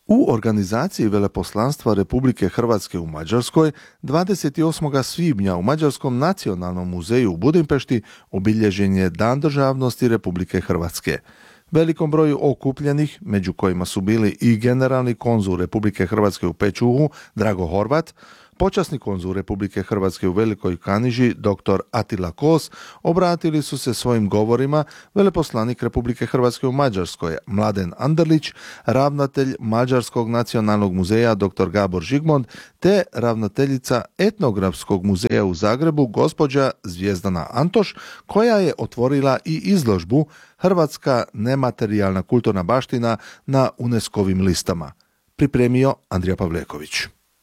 U organizaciji Veleposlanstva Republike Hrvatske u Mađarskoj 28. svibnja u Mađarskom nacionalnom muzeju u Budimpešti obilježen je Dan državnosti Republike Hrvatske. Velikom broju okupljenih, među kojima su bili i generalni konzul Republike Hrvatske u Pečuhu Drago Horvat, počasni konzul Republike Hrvatske u Velikoj Kaniži dr. Atila Kos, obratili su se svojim govorima veleposlanik Republike Hrvatske u Mađarskoj Mladen Anderlić, ravnatelj Mađarskog nacionalnog muzeja dr. Gabor Žigmond te ravnateljica Etnografskog muzeja u Zagrebu gospođa Zvijezdana Antoš, koja je otvorila i izložbu Hrvatska nematerijalna kulturna baština na UNESCO-vim listama. Pripremio Andrija Pavleković.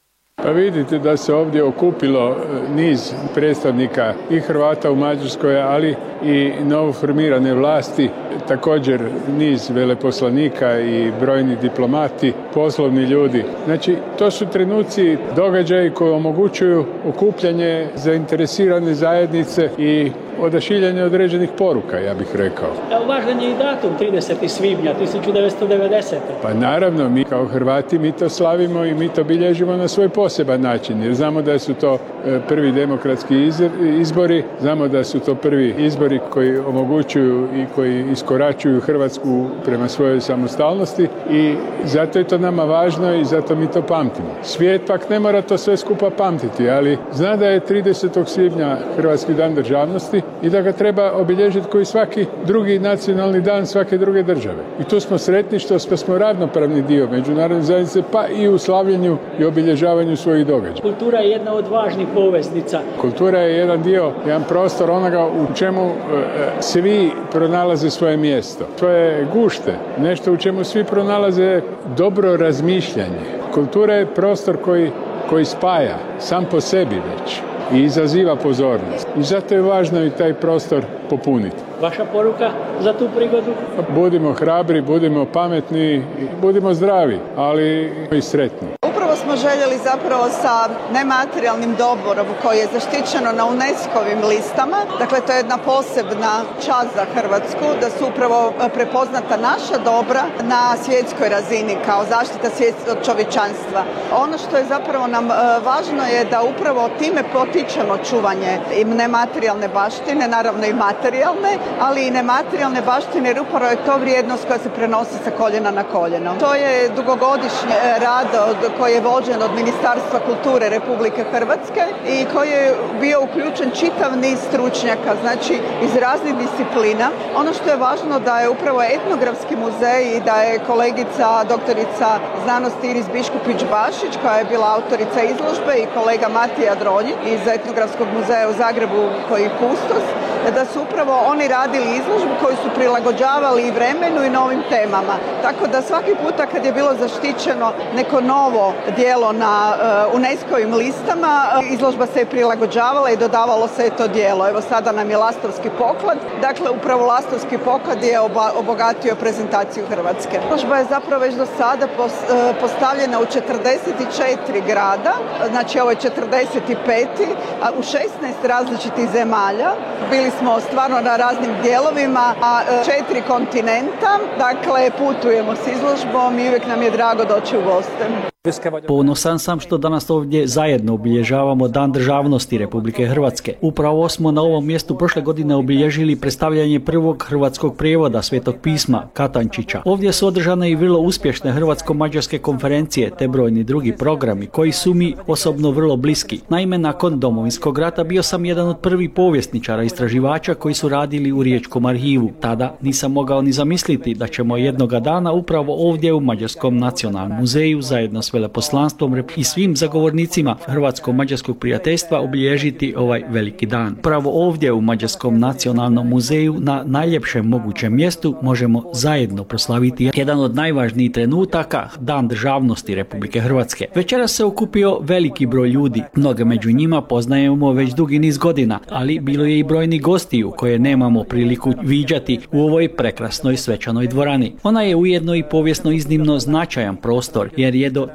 Pa vidite da se ovdje okupilo niz predstavnika i Hrvata u Mađarskoj, ali i novoformirane vlasti, također niz veleposlanika i brojni diplomati, poslovni ljudi. Znači, to su trenuci, događaji koji omogućuju okupljanje zainteresirane zajednice i odašiljanje određenih poruka, ja bih rekao. Važan je i datum 30. svibnja 1990. Pa naravno, mi kao Hrvati mi to slavimo i mi to bilježimo na svoj poseban način, jer znamo da su to prvi demokratski izbori, znamo da su to prvi izbori koji omogućuju i koji iskoračuju Hrvatsku prema svojoj samostalnosti i zato je to nama važno i zato mi to pamtimo. Svijet pak ne mora to sve skupa pamtiti, ali zna da je 30. svibnja Hrvatski dan državnosti i da ga treba obilježiti koji svaki drugi nacionalni dan svake druge države. I tu smo sretni što smo ravnopravni dio međunarodne zajednice, pa i u slavljenju i obilježavanju svojih događaja. Kultura je jedna od važnih poveznica. Kultura je jedan dio, jedan prostor onoga u čemu svi pronalaze svoje mjesto. To je gušte, nešto u čemu svi pronalaze dobro razmišljanje. Kultura je prostor koji spaja sam po sebi već i izaziva pozornost. I zato je važno i taj prostor popuniti. Vaša poruka za tu prigodu? Budimo hrabri, budimo pametni, budimo zdravi, ali i sretni. Upravo smo željeli zapravo sa nematerijalnim dobrom koje je zaštićeno na UNESCO-vim listama. Dakle, to je jedna posebna čast za Hrvatsku, da su upravo prepoznata naša dobra na svjetskoj razini kao zaštita svjetskog čovječanstva. Ono što je zapravo nam važno je da upravo time potičemo čuvanje i nematerijalne baštine, naravno i materijalne, ali i nematerijalne baštine, jer upravo je to vrijednost koja se prenosi sa koljena na koljeno. To je dugogodišnji rad koji je vođen od Ministarstva kulture Republike Hrvatske i koji je bio uključen čitav niz stručnjaka, znači iz raznih disciplina. Ono što je važno da je upravo Etnografski muzej i da je kolegica doktorica znanosti Iris Biškupić-Bašić, koja je bila autorica izložbe, i kolega Matija Dronji iz Etnografskog muzeja u Zagrebu koji je kustos, da su upravo oni radili izložbu koju su prilagođavali i vremenu i novim temama. Tako da svaki puta kad je bilo zaštićeno neko novo djelo na UNESCO-vim listama, izložba se je prilagođavala i dodavalo se je to djelo. Evo sada nam je Lastovski poklad. Dakle, upravo Lastovski poklad je obogatio prezentaciju Hrvatske. Izložba je zapravo već do sada postavljena u 44 grada, znači ovo je 45. a u 16 različitih zemalja. Bili smo stvarno na raznim dijelovima, a 4 kontinenta, dakle putujemo s izložbom i uvijek nam je drago doći u goste. Ponosan sam što danas ovdje zajedno obilježavamo Dan državnosti Republike Hrvatske. Upravo smo na ovom mjestu prošle godine obilježili predstavljanje prvog hrvatskog prijevoda Svetog pisma Katančića. Ovdje su održane i vrlo uspješne hrvatsko-mađarske konferencije te brojni drugi programi koji su mi osobno vrlo bliski. Naime, nakon Domovinskog rata bio sam jedan od prvih povjesničara istraživača koji su radili u Riječkom arhivu. Tada nisam mogao ni zamisliti da ćemo jednoga dana upravo ovdje u Mađarskom nacionalnom muzeju zajedno s veleposlanstvom i svim zagovornicima hrvatsko-mađarskog prijateljstva obilježiti ovaj veliki dan. Pravo ovdje u Mađarskom nacionalnom muzeju na najljepšem mogućem mjestu možemo zajedno proslaviti jedan od najvažnijih trenutaka, Dan državnosti Republike Hrvatske. Večeras se okupio veliki broj ljudi. Mnoge među njima poznajemo već dugi niz godina, ali bilo je i brojni gostiju koje nemamo priliku viđati u ovoj prekrasnoj svečanoj dvorani. Ona je ujedno i povijesno iznimno značajan prostor, jer je do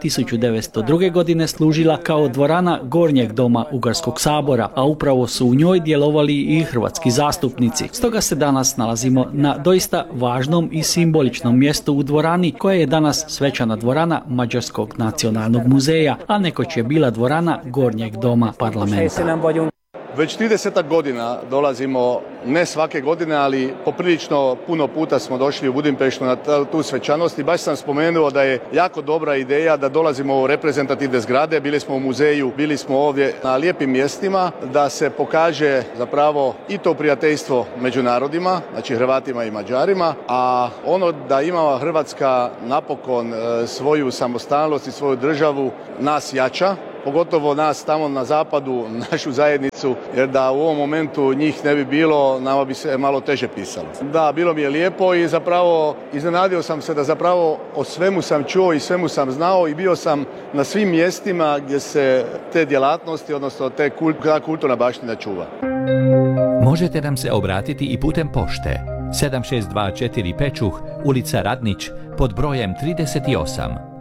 1902. godine služila kao dvorana Gornjeg doma Ugarskog sabora, a upravo su u njoj djelovali i hrvatski zastupnici. Stoga se danas nalazimo na doista važnom i simboličnom mjestu u dvorani koja je danas svečana dvorana Mađarskog nacionalnog muzeja, a nekoć je bila dvorana Gornjeg doma parlamenta. Već 30 godina dolazimo, ne svake godine, ali poprilično puno puta smo došli u Budimpeštu na tu svečanost i baš sam spomenuo da je jako dobra ideja da dolazimo u reprezentativne zgrade. Bili smo u muzeju, bili smo ovdje na lijepim mjestima da se pokaže zapravo i to prijateljstvo među narodima, znači Hrvatima i Mađarima, a ono da ima Hrvatska napokon svoju samostalnost i svoju državu nas jača, pogotovo nas tamo na zapadu, našu zajednicu, jer da u ovom momentu njih ne bi bilo, nama bi se malo teže pisalo. Da, bilo mi je lijepo i zapravo iznenadio sam se da zapravo o svemu sam čuo i svemu sam znao i bio sam na svim mjestima gdje se te djelatnosti, odnosno ta kulturna baština čuva. Možete nam se obratiti i putem pošte 7624 Pečuh, ulica Radnić, pod brojem 38.